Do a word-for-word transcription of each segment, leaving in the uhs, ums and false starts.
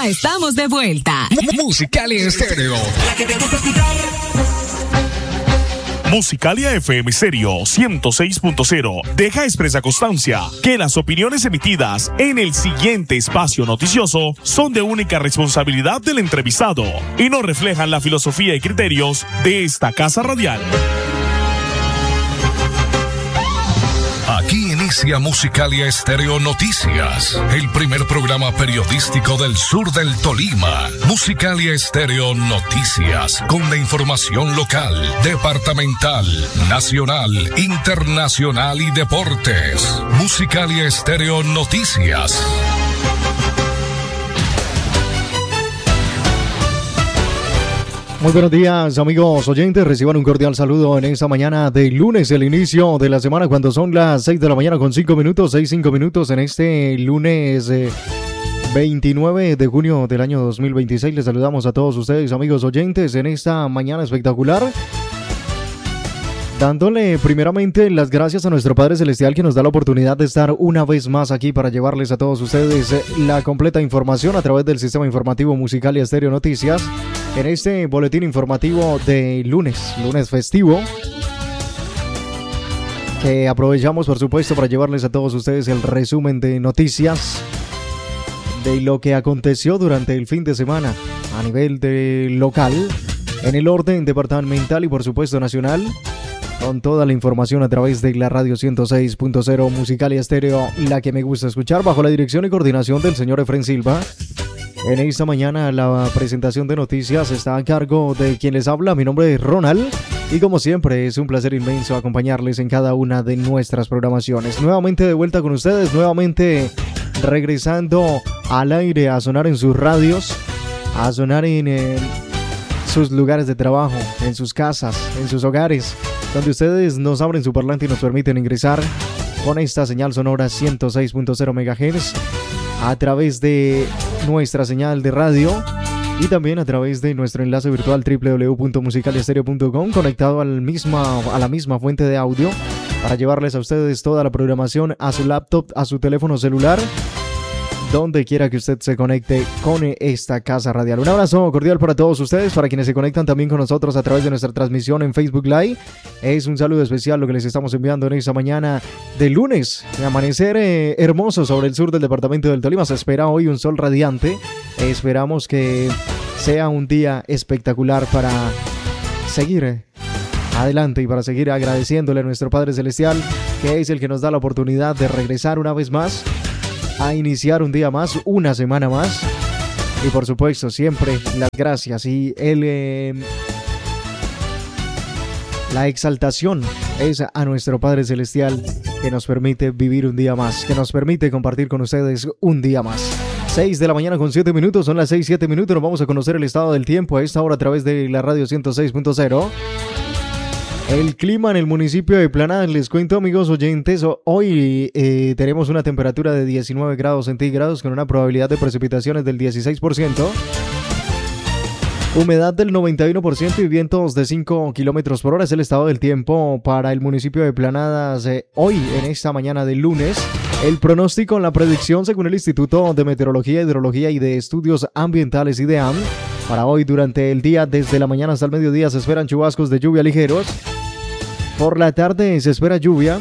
Ya estamos de vuelta. Musicalia Estéreo. La que te gusta escuchar. Musicalia F M Stereo ciento seis punto cero deja expresa constancia que las opiniones emitidas en el siguiente espacio noticioso son de única responsabilidad del entrevistado y no reflejan la filosofía y criterios de esta casa radial. Aquí inicia Musicalia Estéreo Noticias, el primer programa periodístico del sur del Tolima. Musicalia Estéreo Noticias, con la información local, departamental, nacional, internacional y deportes. Musicalia Estéreo Noticias. Muy buenos días, amigos oyentes. Reciban un cordial saludo en esta mañana de lunes, el inicio de la semana, cuando son las seis de la mañana con cinco minutos, seis, cinco minutos en este lunes eh, veintinueve de junio del año dos mil veintiséis. Les saludamos a todos ustedes, amigos oyentes, en esta mañana espectacular. Dándole primeramente las gracias a nuestro Padre Celestial, que nos da la oportunidad de estar una vez más aquí para llevarles a todos ustedes la completa información a través del sistema informativo Musicalia Estéreo Noticias en este boletín informativo de lunes, lunes festivo, que aprovechamos por supuesto para llevarles a todos ustedes el resumen de noticias de lo que aconteció durante el fin de semana a nivel de local, en el orden departamental y por supuesto nacional, con toda la información a través de la radio ciento seis punto cero Musicalia Estéreo, la que me gusta escuchar, bajo la dirección y coordinación del señor Efren Silva. En esta mañana la presentación de noticias está a cargo de quien les habla. Mi nombre es Ronald y como siempre es un placer inmenso acompañarles en cada una de nuestras programaciones. Nuevamente de vuelta con ustedes, nuevamente regresando al aire, a sonar en sus radios, a sonar en eh, sus lugares de trabajo, en sus casas, en sus hogares, donde ustedes nos abren su parlante y nos permiten ingresar con esta señal sonora ciento seis punto cero megahertz a través de nuestra señal de radio y también a través de nuestro enlace virtual doble u doble u doble u punto musicalia estéreo punto com, conectado al misma, a la misma fuente de audio para llevarles a ustedes toda la programación a su laptop, a su teléfono celular, donde quiera que usted se conecte con esta casa radial. Un abrazo cordial para todos ustedes, para quienes se conectan también con nosotros a través de nuestra transmisión en Facebook Live. Es un saludo especial lo que les estamos enviando en esta mañana de lunes, de amanecer eh, hermoso sobre el sur del departamento del Tolima. Se espera hoy un sol radiante. Esperamos que sea un día espectacular para seguir adelante y para seguir agradeciéndole a nuestro Padre Celestial, que es el que nos da la oportunidad de regresar una vez más a iniciar un día más, una semana más, y por supuesto siempre las gracias y el eh, la exaltación es a nuestro Padre Celestial, que nos permite vivir un día más, que nos permite compartir con ustedes un día más. seis de la mañana con siete minutos, son las seis, siete minutos, nos vamos a conocer el estado del tiempo a esta hora a través de la radio ciento seis punto cero. El clima en el municipio de Planada, les cuento, amigos oyentes, hoy eh, tenemos una temperatura de diecinueve grados centígrados con una probabilidad de precipitaciones del dieciséis por ciento, humedad del noventa y uno por ciento y vientos de cinco kilómetros por hora. Es el estado del tiempo para el municipio de Planadas eh, hoy, en esta mañana del lunes. El pronóstico en la predicción según el Instituto de Meteorología, Hidrología y de Estudios Ambientales, IDEAM, para hoy durante el día, desde la mañana hasta el mediodía, se esperan chubascos de lluvia ligeros. Por la tarde se espera lluvia.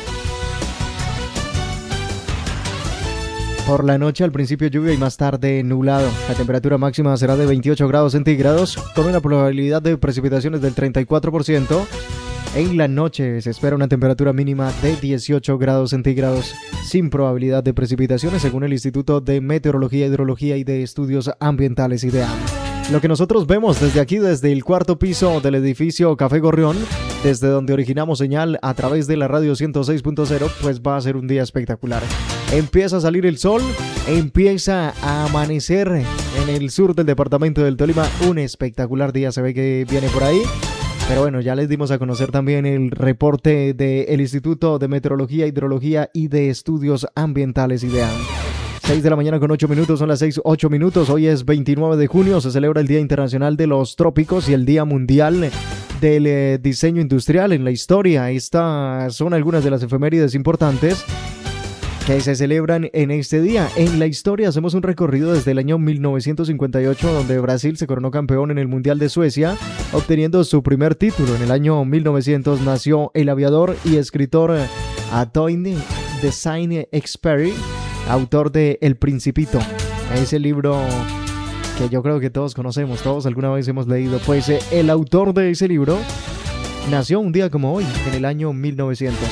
Por la noche al principio lluvia y más tarde nublado. La temperatura máxima será de veintiocho grados centígrados con una probabilidad de precipitaciones del treinta y cuatro por ciento. En la noche se espera una temperatura mínima de dieciocho grados centígrados sin probabilidad de precipitaciones según el Instituto de Meteorología, Hidrología y de Estudios Ambientales, IDEAM. Lo que nosotros vemos desde aquí, desde el cuarto piso del edificio Café Gorrión, desde donde originamos señal a través de la radio ciento seis punto cero, pues va a ser un día espectacular. Empieza a salir el sol, empieza a amanecer en el sur del departamento del Tolima. Un espectacular día se ve que viene por ahí. Pero bueno, ya les dimos a conocer también el reporte del Instituto de Meteorología, Hidrología y de Estudios Ambientales, IDEAM. seis de la mañana con ocho minutos, son las seis, ocho minutos. Hoy es veintinueve de junio, se celebra el Día Internacional de los Trópicos y el Día Mundial del eh, Diseño Industrial en la historia. Estas son algunas de las efemérides importantes que se celebran en este día. En la historia hacemos un recorrido desde el año mil novecientos cincuenta y ocho, donde Brasil se coronó campeón en el Mundial de Suecia, obteniendo su primer título. En el año mil novecientos nació el aviador y escritor Antoine de Saint-Exupéry, autor de El Principito, ese libro que yo creo que todos conocemos, todos alguna vez hemos leído. Pues eh, el autor de ese libro nació un día como hoy, en el año mil novecientos.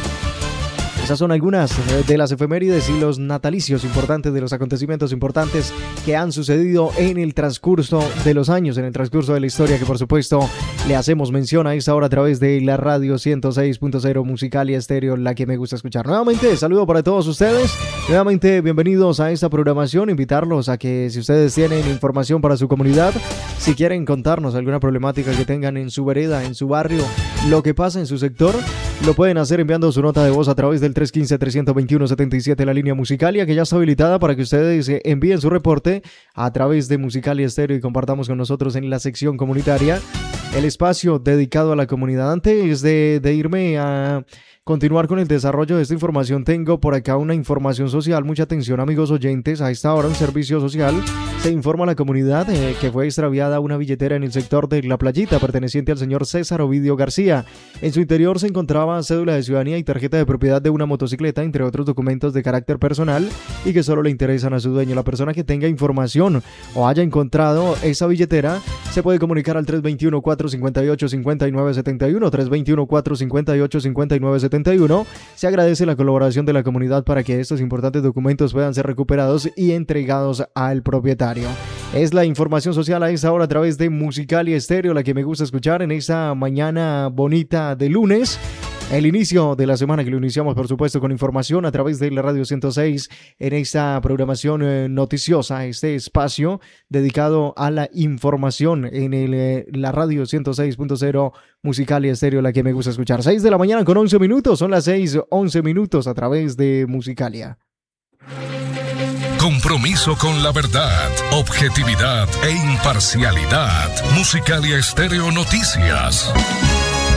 Esas son algunas de las efemérides y los natalicios importantes, de los acontecimientos importantes que han sucedido en el transcurso de los años, en el transcurso de la historia, que por supuesto le hacemos mención a esta hora a través de la radio ciento seis punto cero Musicalia Estéreo, la que me gusta escuchar. Nuevamente, saludo para todos ustedes. Nuevamente, bienvenidos a esta programación. Invitarlos a que, si ustedes tienen información para su comunidad, si quieren contarnos alguna problemática que tengan en su vereda, en su barrio, lo que pasa en su sector, lo pueden hacer enviando su nota de voz a través del tres uno cinco, tres dos uno, siete siete, la línea Musicalia, que ya está habilitada para que ustedes envíen su reporte a través de Musicalia Estéreo y compartamos con nosotros en la sección comunitaria el espacio dedicado a la comunidad. Antes de, de irme a continuar con el desarrollo de esta información, tengo por acá una información social. Mucha atención, amigos oyentes. A esta hora, un servicio social se informa a la comunidad eh, que fue extraviada una billetera en el sector de La Playita, perteneciente al señor César Ovidio García. En su interior se encontraba cédula de ciudadanía y tarjeta de propiedad de una motocicleta, entre otros documentos de carácter personal y que solo le interesan a su dueño. La persona que tenga información o haya encontrado esa billetera se puede comunicar al tres dos uno, cuatro cinco ocho, cinco nueve siete uno, tres dos uno, cuatro cinco ocho, cinco nueve siete uno. Se agradece la colaboración de la comunidad para que estos importantes documentos puedan ser recuperados y entregados al propietario. Es la información social a esta hora a través de Musicalia Estéreo, la que me gusta escuchar en esta mañana bonita de lunes. El inicio de la semana, que lo iniciamos por supuesto con información a través de la radio ciento seis en esta programación eh, noticiosa, este espacio dedicado a la información en el, eh, la radio ciento seis punto cero Musicalia Estéreo, la que me gusta escuchar. seis de la mañana con once minutos, son las seis, once minutos a través de Musicalia. Compromiso con la verdad, objetividad e imparcialidad. Musicalia Estéreo Noticias.